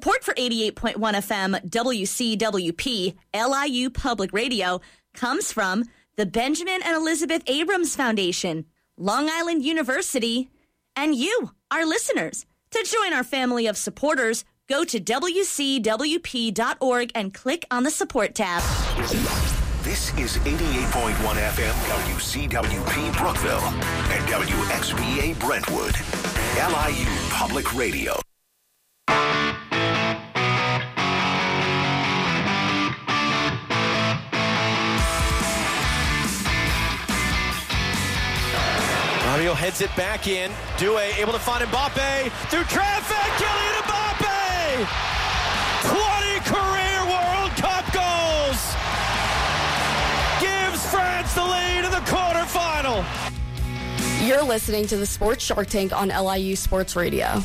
Support for 88.1 FM WCWP LIU Public Radio comes from the Benjamin and Elizabeth Abrams Foundation, Long Island University, and you, our listeners. To join our family of supporters, go to WCWP.org and click on the support tab. This is 88.1 FM WCWP Brookville and WXVA Brentwood, LIU Public Radio. Mario heads it back in. Due able to find Mbappe through traffic. Kylian Mbappe! 20 career World Cup goals! Gives France the lead in the quarterfinal. You're listening to the Sports Shark Tank on LIU Sports Radio.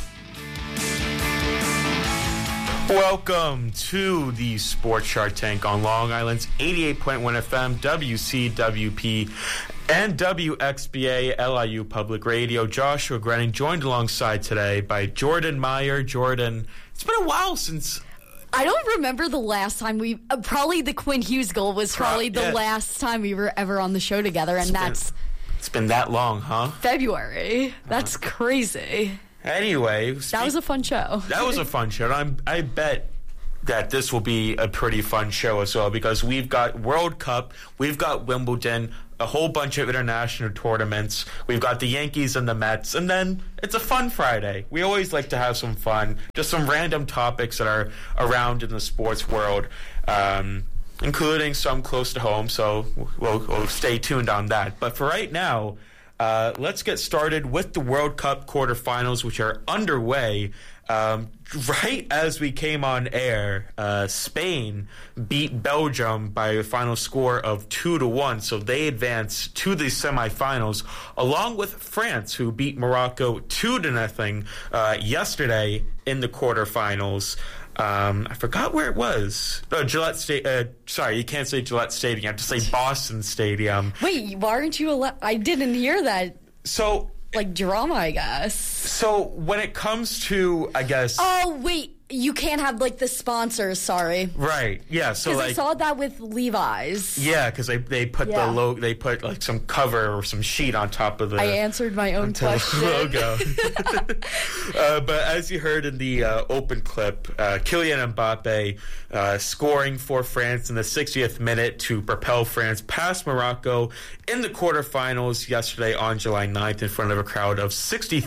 Welcome to the Sports Shark Tank on Long Island's 88.1 FM, WCWP, and WXBA LIU Public Radio. Joshua Grenning joined alongside today by Jordan Meyer. Jordan, it's been a while since... I don't remember the last time we... probably the Quinn Hughes goal was probably the last time we were ever on the show together, and it's been that long, huh? February. That's crazy. Anyway, that was a fun show. That was a fun show. I bet that this will be a pretty fun show as well, because we've got World Cup, we've got Wimbledon, a whole bunch of international tournaments, we've got the Yankees and the Mets, and then it's a fun Friday. We always like to have some fun, just some random topics that are around in the sports world, including some close to home, so we'll stay tuned on that. But for right now, let's get started with the World Cup quarterfinals, which are underway. Right as we came on air, Spain beat Belgium by a final score of 2-1, so they advance to the semifinals, along with France, who beat Morocco 2-0 yesterday in the quarterfinals. I forgot where it was. Gillette Stadium. Sorry, you can't say Gillette Stadium. You have to say Boston Stadium. Wait, why aren't you allowed? I didn't hear that. So... like drama, I guess. So when it comes to, I guess... Oh, wait. You can't have, like, the sponsors, sorry. Right, yeah, so, like... Because I saw that with Levi's. Yeah, because they put the logo... They put, like, some cover or some sheet on top of the... I answered my own question. Logo. But as you heard in the open clip, Kylian Mbappe scoring for France in the 60th minute to propel France past Morocco in the quarterfinals yesterday on July 9th in front of a crowd of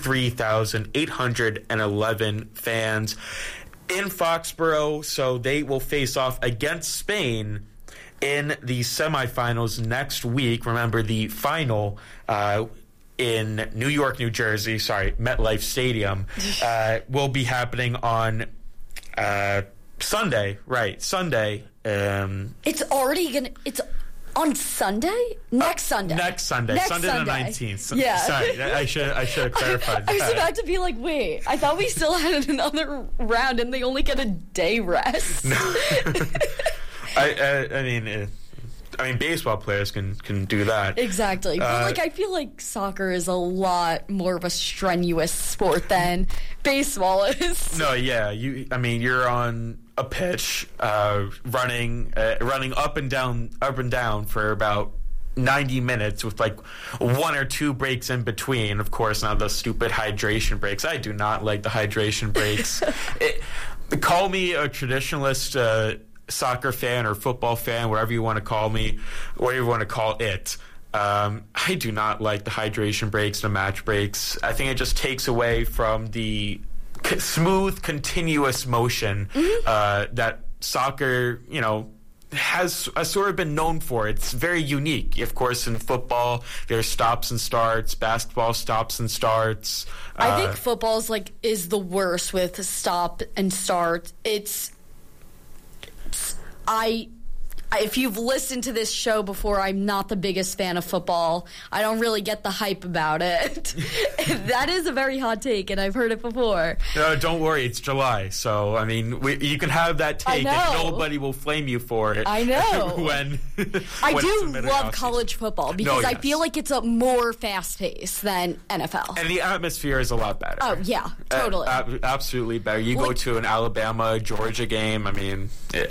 63,811 fans in Foxborough. So they will face off against Spain in the semifinals next week. Remember, the final in New York, New Jersey, MetLife Stadium, will be happening on Sunday. Right, Sunday. It's already going to... It's on Sunday? Next Sunday. Next Sunday. Sunday the 19th. Yeah. Sorry, I should have clarified that. I was about to be like, wait, I thought we still had another round and they only get a day rest. No. I mean, baseball players can do that. Exactly. But, I feel like soccer is a lot more of a strenuous sport than baseball is. No, yeah. You're on a pitch, running up and down for about 90 minutes with, like, one or two breaks in between. Of course, not those stupid hydration breaks. I do not like the hydration breaks. Call me a traditionalist, soccer fan or football fan, whatever you want to call me, whatever you want to call it. I do not like the hydration breaks, the match breaks. I think it just takes away from the smooth, continuous motion that soccer, has sort of been known for. It's very unique. Of course, in football, there's stops and starts. Basketball, stops and starts. I think football's is the worst with stop and start. I if you've listened to this show before, I'm not the biggest fan of football. I don't really get the hype about it. That is a very hot take, and I've heard it before. No, don't worry. It's July. So, I mean, you can have that take and nobody will flame you for it. I know. I do love college football because I feel like it's a more fast-paced than NFL. And the atmosphere is a lot better. Oh, yeah, totally. Absolutely better. You go to an Alabama-Georgia game, I mean...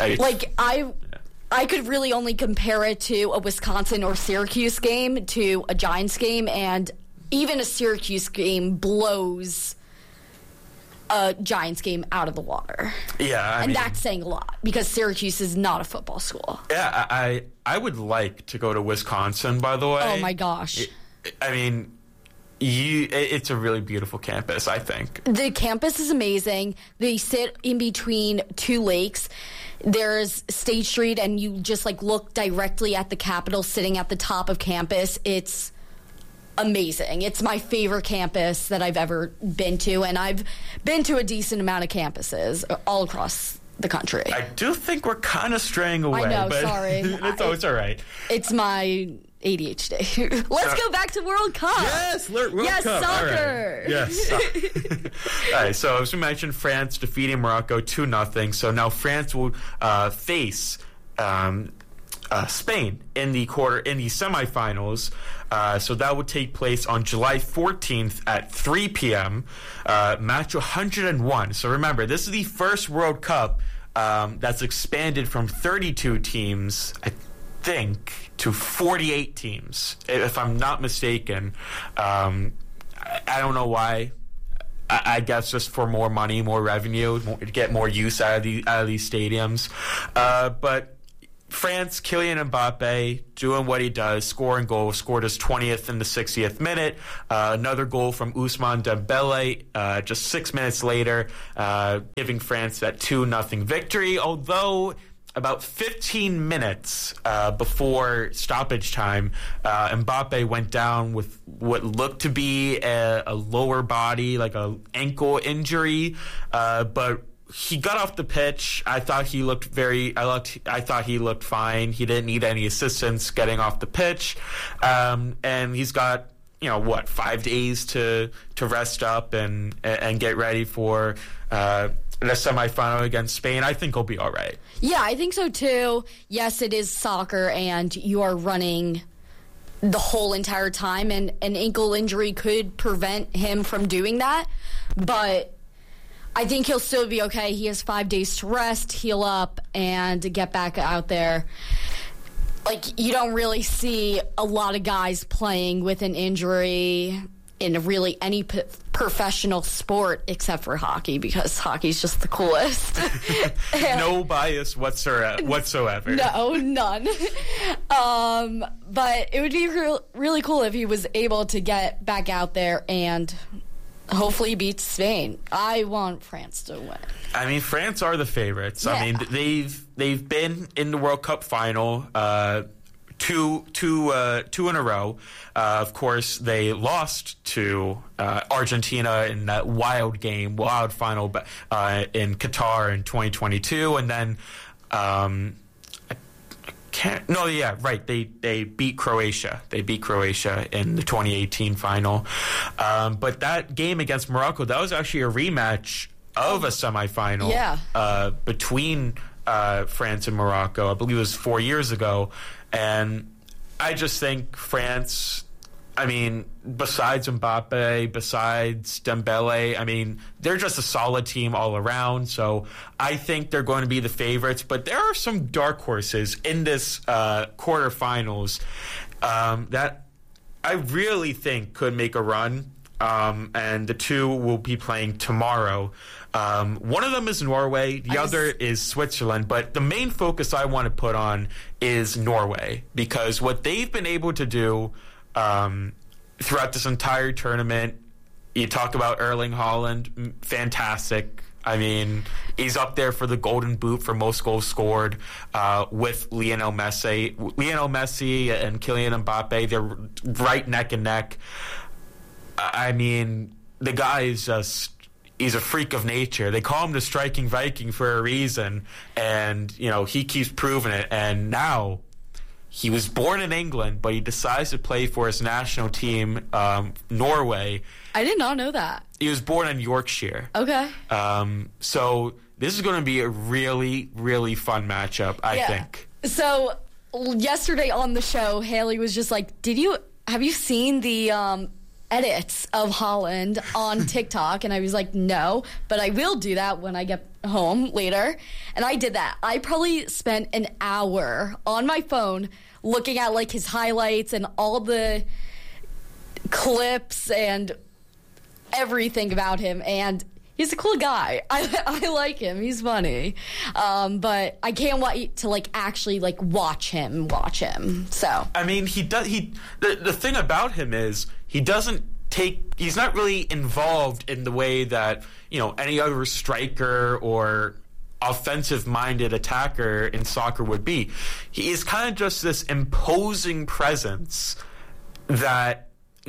I could really only compare it to a Wisconsin or Syracuse game to a Giants game, and even a Syracuse game blows a Giants game out of the water. Yeah, I mean, that's saying a lot because Syracuse is not a football school. Yeah, I would like to go to Wisconsin, by the way. Oh, my gosh. I mean... it's a really beautiful campus, I think. The campus is amazing. They sit in between two lakes. There's State Street, and you just look directly at the Capitol sitting at the top of campus. It's amazing. It's my favorite campus that I've ever been to, and I've been to a decent amount of campuses all across the country. I do think we're kind of straying away. I know, but sorry. It's all right. It's my ADHD. Let's go back to World Cup. Yes, World Cup. Soccer. All right. Yes. All right, so as we mentioned, France defeating Morocco 2-0. So now France will face Spain in the semifinals. So that would take place on July 14th at 3 p.m. Match 101. So remember, this is the first World Cup that's expanded from 32 teams, I think, to 48 teams, if I'm not mistaken. I don't know why. I guess just for more money, more revenue, to get more use out of these stadiums. But France, Kylian Mbappe doing what he does, scoring goals, scored his 20th in the 60th minute. Another goal from Ousmane Dembele just 6 minutes later, giving France that 2-0 victory, although about 15 minutes before stoppage time, Mbappe went down with what looked to be a lower body, like an ankle injury, but he got off the pitch. I thought he looked fine. He didn't need any assistance getting off the pitch, and he's got 5 days to rest up and get ready for the semifinal against Spain. I think he'll be all right. Yeah, I think so too. Yes, it is soccer, and you are running the whole entire time, and an ankle injury could prevent him from doing that, but I think he'll still be okay. He has 5 days to rest, heal up, and get back out there. You don't really see a lot of guys playing with an injury in really any professional sport except for hockey, because hockey's just the coolest. No bias whatsoever. No, none. But it would be really cool if he was able to get back out there and hopefully beat Spain. I want France to win. I mean, France are the favorites. Yeah. I mean, they've been in the World Cup final two in a row. Of course, they lost to Argentina in that wild final in Qatar in 2022, and then They beat Croatia. They beat Croatia in the 2018 final. But that game against Morocco, that was actually a rematch of a semifinal between France and Morocco. I believe it was 4 years ago. And I just think France, I mean, besides Mbappe, besides Dembele, I mean, they're just a solid team all around. So I think they're going to be the favorites. But there are some dark horses in this quarterfinals that I really think could make a run. And the two will be playing tomorrow. One of them is Norway. The other is Switzerland. But the main focus I want to put on is Norway, because what they've been able to do throughout this entire tournament, you talk about Erling Haaland, fantastic. I mean, he's up there for the Golden Boot for most goals scored with Lionel Messi. Lionel Messi and Kylian Mbappe, they're right neck and neck. I mean, the guy is just, he's a freak of nature. They call him the striking Viking for a reason, and he keeps proving it. And now he was born in England, but he decides to play for his national team, Norway. I did not know that. He was born in Yorkshire. Okay. So this is going to be a really, really fun matchup, I think. So yesterday on the show, Haley was just like, have you seen the edits of Haaland on TikTok? And I was like, no, but I will do that when I get home later. And I did that. I probably spent an hour on my phone looking at like his highlights and all the clips and everything about him. And he's a cool guy. I like him. He's funny. But I can't wait to like actually like watch him. So I mean, the thing about him is he's not really involved in the way that, any other striker or offensive-minded attacker in soccer would be. He is kind of just this imposing presence that,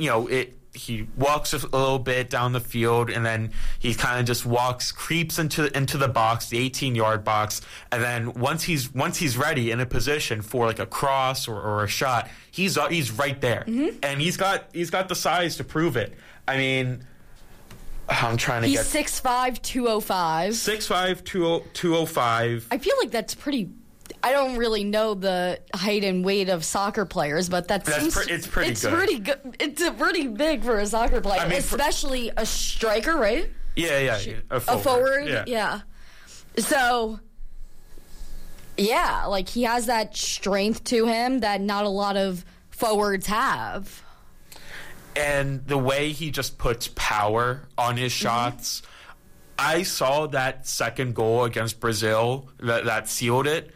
he walks a little bit down the field, and then he kind of just creeps into the box, the 18-yard box, and then once he's ready in a position for like a cross or a shot, he's right there, and he's got the size to prove it. I mean, I'm trying to he's 6'5", 205. 6'5", 205. I feel like that's pretty. I don't really know the height and weight of soccer players, but it's pretty good. It's pretty big for a soccer player, especially a striker, right? Yeah, a forward. Yeah. So, yeah, like he has that strength to him that not a lot of forwards have. And the way he just puts power on his shots. I saw that second goal against Brazil that sealed it.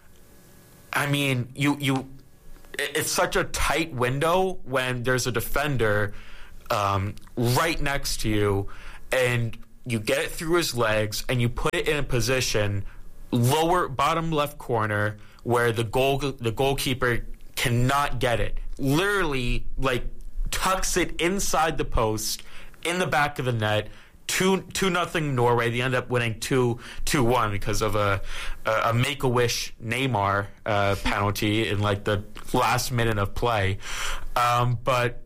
I mean, it's such a tight window when there's a defender right next to you, and you get it through his legs, and you put it in a position, bottom left corner, where the goalkeeper cannot get it. Literally, like, tucks it inside the post, in the back of the net. 2-0 Norway. They end up winning 2-1 because of a Make-A-Wish Neymar penalty in like the last minute of play. But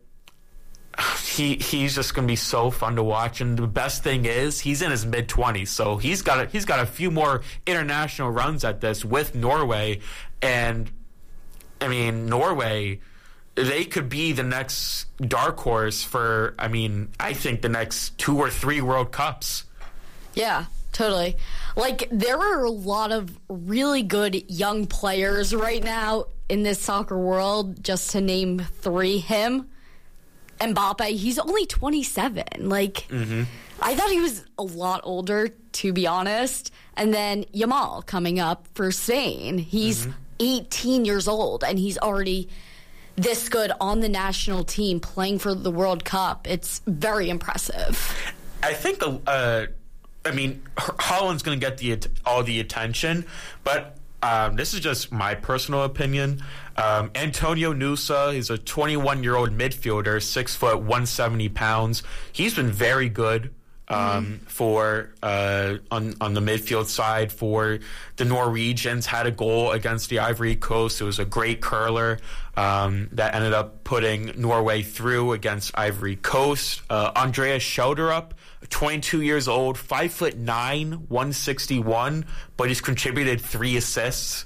he's just going to be so fun to watch. And the best thing is he's in his mid-20s, so he's got a few more international runs at this with Norway. And I mean, Norway, they could be the next dark horse for, I think the next 2 or 3 World Cups. Yeah, totally. Like, there are a lot of really good young players right now in this soccer world, just to name 3. Him, Mbappe, he's only 27. Like, I thought he was a lot older, to be honest. And then Yamal coming up for Spain. He's 18 years old, and he's already this good on the national team playing for the World Cup. It's very impressive. I think, Haaland's going to get all the attention, but this is just my personal opinion. Antonio Nusa is a 21-year-old midfielder, 6 foot, 170 pounds. He's been very good for on the midfield side for the Norwegians. Had a goal against the Ivory Coast. It was a great curler that ended up putting Norway through against Ivory Coast. Andreas Schjelderup, 22 years old, 5'9", 161, but he's contributed 3 assists.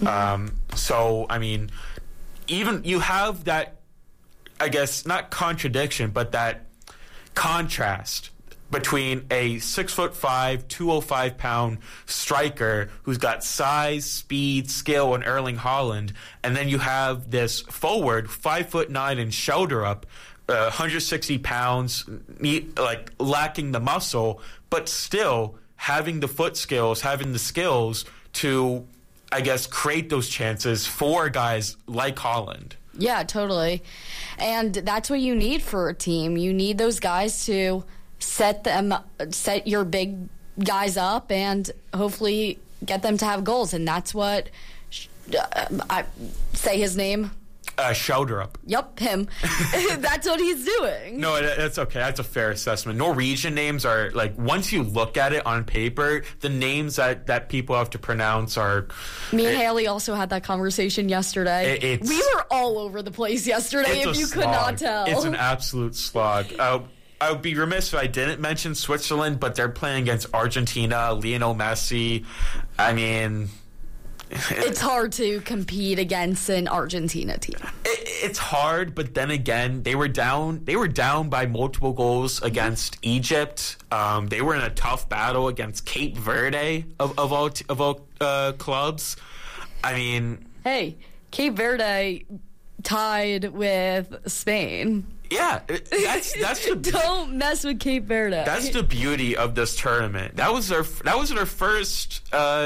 So, even you have that, I guess, not contradiction, but that contrast between a 6'5", 205-pound striker who's got size, speed, skill, and Erling Haaland, and then you have this forward 5'9" in Schjelderup, 160 pounds, like lacking the muscle, but still having the foot skills, having the skills to, I guess, create those chances for guys like Haaland. Yeah, totally. And that's what you need for a team. You need those guys to set your big guys up and hopefully get them to have goals. And that's what I say his name. Scheldrup. Yep, him. That's what he's doing. No, that's okay. That's a fair assessment. Norwegian names are, like, once you look at it on paper, the names that people have to pronounce are... Me and Haley also had that conversation yesterday. We were all over the place yesterday, if you could not tell. It's an absolute slog. I would be remiss if I didn't mention Switzerland, but they're playing against Argentina, Lionel Messi. I mean... It's hard to compete against an Argentina team. It's hard, but then again, they were down by multiple goals against Egypt. They were in a tough battle against Cape Verde of all clubs. I mean, hey, Cape Verde tied with Spain. Yeah, that's the don't mess with Cape Verde. That's the beauty of this tournament. That was their first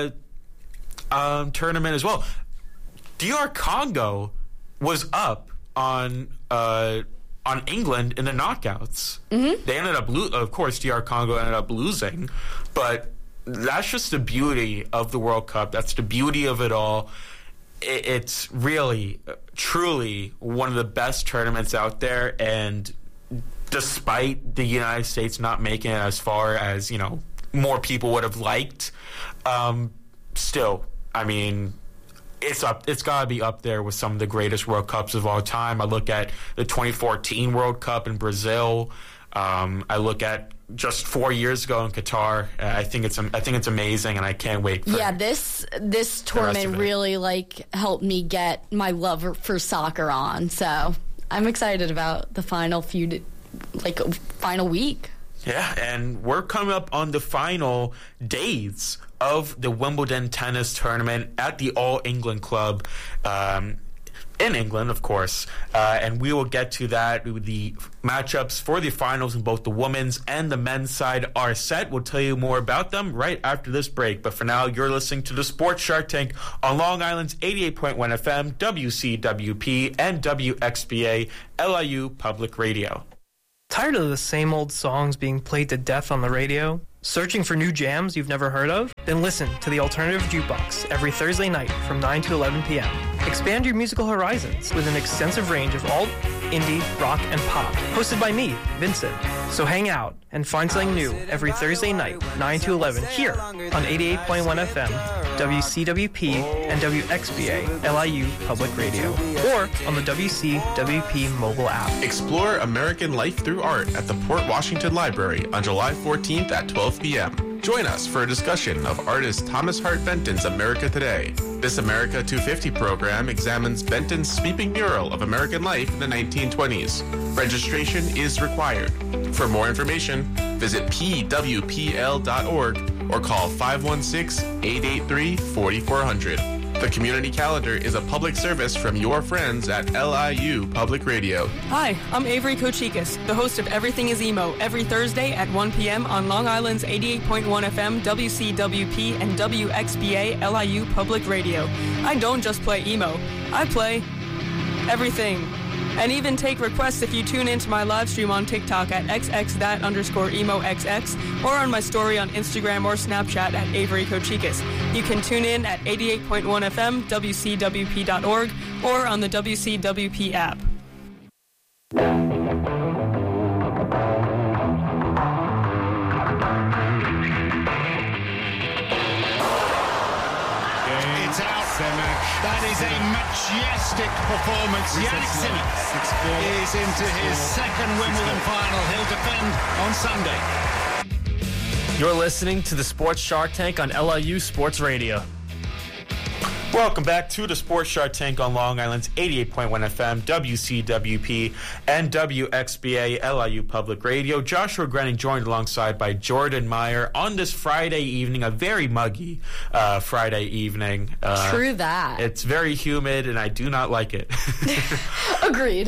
tournament as well. DR Congo was up on England in the knockouts. Mm-hmm. They ended up of course DR Congo ended up losing, but that's just the beauty of the World Cup. That's the beauty of it all. It's really truly one of the best tournaments out there, and despite the United States not making it as far as, more people would have liked, still, I mean, it's got to be up there with some of the greatest World Cups of all time. I look at the 2014 World Cup in Brazil. I look at just 4 years ago in Qatar. I think it's amazing, and I can't wait. This tournament really helped me get my love for soccer on. So I'm excited about the final final week. Yeah, and we're coming up on the final days of the Wimbledon tennis tournament at the All England Club in England, of course. And we will get to that. The matchups for the finals in both the women's and the men's side are set. We'll tell you more about them right after this break. But for now, you're listening to the Sports Shark Tank on Long Island's 88.1 FM, WCWP, and WXBA, LIU Public Radio. Tired of the same old songs being played to death on the radio? Searching for new jams you've never heard of? Then listen to the Alternative Jukebox every Thursday night from 9 to 11 p.m. Expand your musical horizons with an extensive range of alt, indie, rock, and pop, hosted by me, Vincent. So hang out and find something new every Thursday night, 9 to 11, here on 88.1 FM, WCWP, and WXBA, LIU Public Radio, or on the WCWP mobile app. Explore American life through art at the Port Washington Library on July 14th at 12 p.m. Join us for a discussion of artist Thomas Hart Benton's America Today. This America 250 program examines Benton's sweeping mural of American life in the 1920s. Registration is required. For more information, visit pwpl.org or call 516-883-4400. The community calendar is a public service from your friends at LIU Public Radio. Hi, I'm Avery Kochikis, the host of Everything is Emo, every Thursday at 1 p.m. on Long Island's 88.1 FM, WCWP, and WXBA LIU Public Radio. I don't just play emo, I play everything. And even take requests if you tune into my live stream on TikTok at xxthat_emoxx or on my story on Instagram or Snapchat at Avery Kochikis. You can tune in at 88.1 FM, WCWP.org, or on the WCWP app. It's out. That is a majestic performance. Yannick Sinner is into his second Wimbledon final. He'll defend on Sunday. You're listening to the Sports Shark Tank on LIU Sports Radio. Welcome back to the Sports Shark Tank on Long Island's 88.1 FM, WCWP, and WXBA LIU Public Radio. Joshua Grenning joined alongside by Jordan Meyer on this Friday evening, a very muggy Friday evening. True that. It's very humid, and I do not like it. Agreed.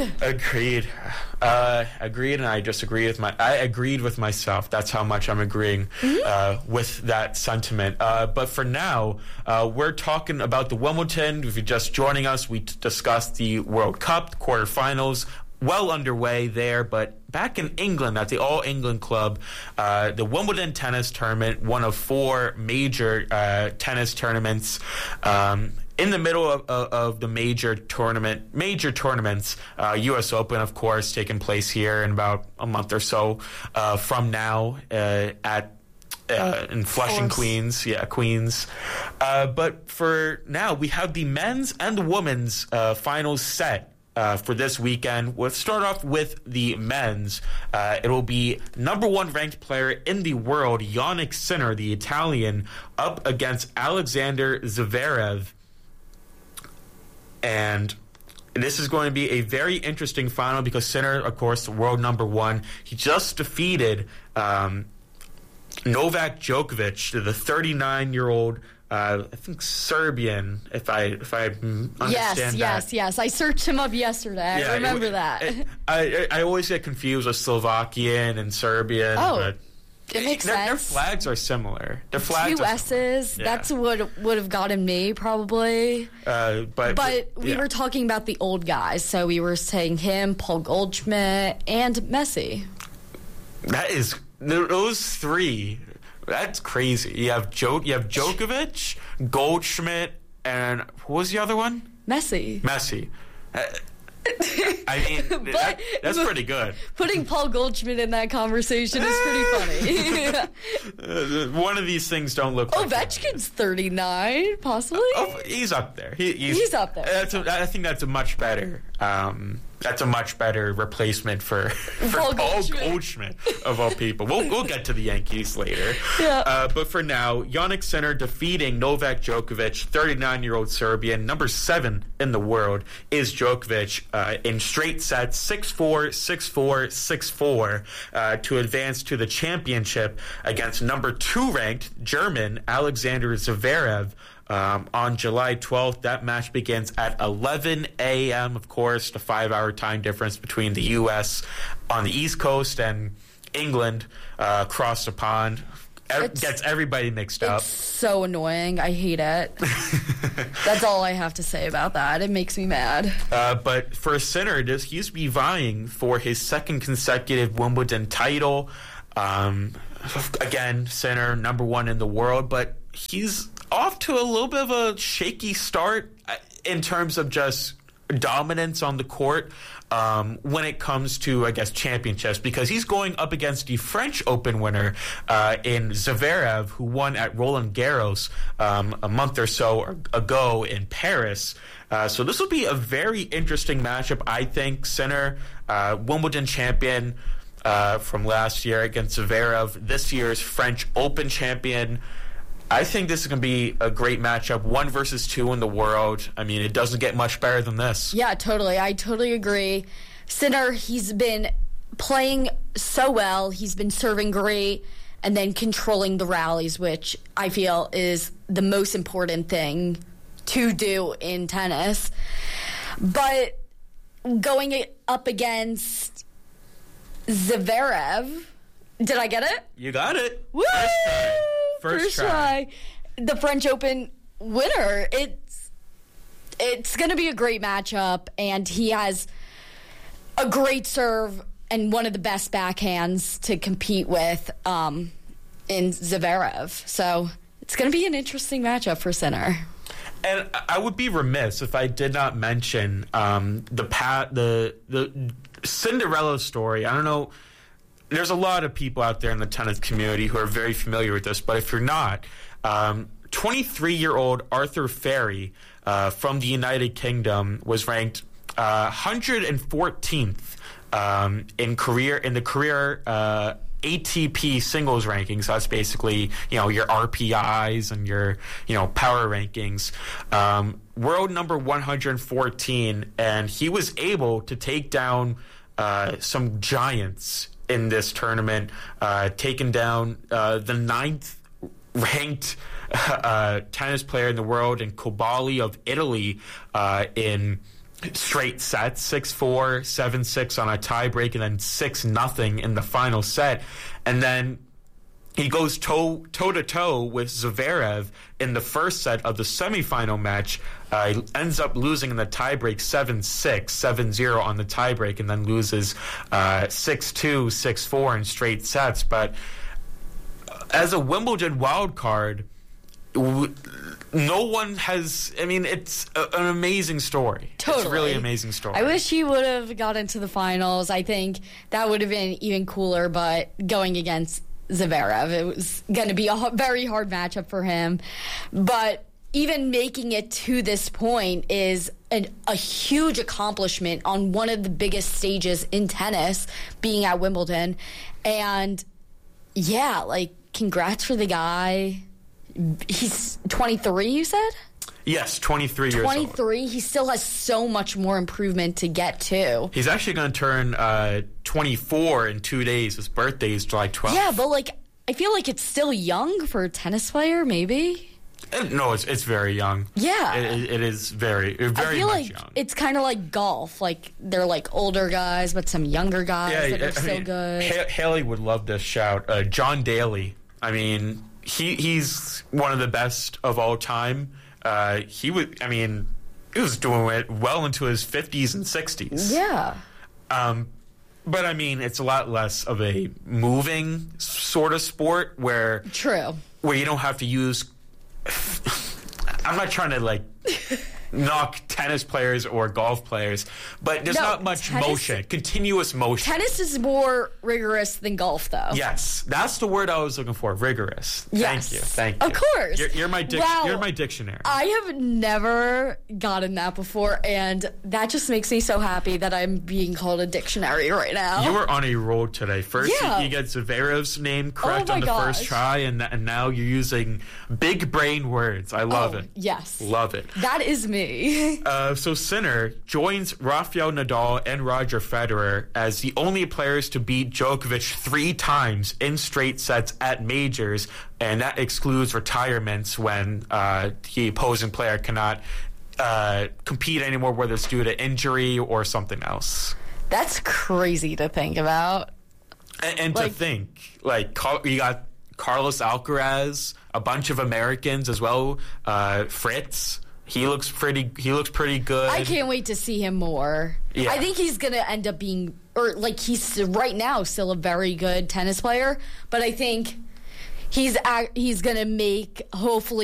Agreed, and I agreed with myself. That's how much I'm agreeing with that sentiment. But for now, we're talking about the Wimbledon. If you're just joining us, we discussed the World Cup quarterfinals, well underway there. But back in England at the All England Club, the Wimbledon tennis tournament, one of four major tennis tournaments in the middle of the major tournaments, U.S. Open, of course, taking place here in about a month or so from now in Flushing, Queens. Yeah, Queens. But for now, we have the men's and the women's finals set. For this weekend. We'll start off with the men's. It will be number 1 ranked player in the world, Jannik Sinner, the Italian, up against Alexander Zverev. And this is going to be a very interesting final because Sinner, of course, the world number 1, he just defeated Novak Djokovic, the 39-year-old I think Serbian, if I understand that. Yes. I searched him up yesterday. I remember that. I always get confused with Slovakian and Serbian. Oh, but it makes sense. Their flags are similar. Their flags 2 S's. Yeah. That's what would have gotten me, probably. But we were talking about the old guys, so we were saying him, Paul Goldschmidt, and Messi. That is... Those 3... That's crazy. You have Djokovic, Goldschmidt, and who was the other one? Messi. I mean, that's pretty good. Putting Paul Goldschmidt in that conversation is pretty funny. One of these things don't look like Ovechkin's 39, possibly. Oh, he's up there. He's up there. I think that's a much better. That's a much better replacement for Paul Goldschmidt of all people. We'll get to the Yankees later. Yeah. But for now, Jannik Sinner defeating Novak Djokovic, 39-year-old Serbian, number 7 in the world, is Djokovic in straight sets, 6-4, 6-4, 6-4, to advance to the championship against number 2 ranked German Alexander Zverev. On July 12th, that match begins at 11 a.m., of course, the 5-hour time difference between the U.S. on the East Coast and England across the pond. Gets everybody mixed up. It's so annoying. I hate it. That's all I have to say about that. It makes me mad. But for Sinner, he's be vying for his 2nd consecutive Wimbledon title. Again, Sinner, number 1 in the world, but he's off to a little bit of a shaky start in terms of just dominance on the court when it comes to, I guess, championships, because he's going up against the French Open winner in Zverev, who won at Roland Garros a month or so ago in Paris. So this will be a very interesting matchup, I think. Sinner, Wimbledon champion from last year against Zverev, this year's French Open champion. I think this is going to be a great matchup, 1 versus 2 in the world. I mean, it doesn't get much better than this. Yeah, totally. I totally agree. Sinner, he's been playing so well. He's been serving great and then controlling the rallies, which I feel is the most important thing to do in tennis. But going up against Zverev, did I get it? You got it. Woo! First try. The French Open winner. It's going to be a great matchup, and he has a great serve and one of the best backhands to compete with in Zverev. So it's going to be an interesting matchup for Sinner. And I would be remiss if I did not mention the Cinderella story. I don't know. There's a lot of people out there in the tennis community who are very familiar with this, but if you're not, 23-year-old Arthur Ferry from the United Kingdom was ranked 114th in the career ATP singles rankings. So that's basically, your RPIs and your, power rankings. World number 114, and he was able to take down some giants in this tournament, taken down the 9th ranked tennis player in the world in Kobali of Italy in straight sets, 6-4, 7-6 on a tiebreak, and then 6-0 in the final set. And then he goes toe-to-toe with Zverev in the first set of the semifinal match. He ends up losing in the tiebreak 7-6, 7-0 on the tiebreak, and then loses 6-2, 6-4 in straight sets. But as a Wimbledon wild card, no one has. I mean, it's an amazing story. Totally. It's a really amazing story. I wish he would have got into the finals. I think that would have been even cooler, but going against Zverev, it was going to be a very hard matchup for him. But even making it to this point is a huge accomplishment on one of the biggest stages in tennis, being at Wimbledon. And yeah, like, congrats for the guy. He's 23, you said? Yes, 23 years old. 23, he still has so much more improvement to get to. He's actually going to turn 24 in 2 days. His birthday is July 12th. Yeah, but, like, I feel like it's still young for a tennis player, maybe? No, it's very young. Yeah. It is very I feel much like young. it's kind of like golf. Like, they're, like, older guys, but some younger guys that are so good. Haley would love this shout. John Daly. I mean, he's one of the best of all time. He was doing it well into his 50s and 60s. Yeah. But, I mean, it's a lot less of a moving sort of sport where you don't have to use... I'm not trying to, like, knock tennis players or golf players, but there's not much motion, continuous motion. Tennis is more rigorous than golf, though. Yes, that's the word I was looking for, rigorous. Yes. Thank you. Of course. You're my dictionary. I have never gotten that before, and that just makes me so happy that I'm being called a dictionary right now. You were on a roll today. First, you get Zverev's name correct on the first try, and now you're using big brain words. I love it. Yes. Love it. That is me. So Sinner joins Rafael Nadal and Roger Federer as the only players to beat Djokovic 3 times in straight sets at majors, and that excludes retirements when the opposing player cannot compete anymore, whether it's due to injury or something else. That's crazy to think about. And to think, like, you got Carlos Alcaraz, a bunch of Americans as well, Fritz. He looks pretty good. I can't wait to see him more. Yeah. I think he's going to end up being, or like, he's right now still a very good tennis player, but I think he's going to make, hopefully,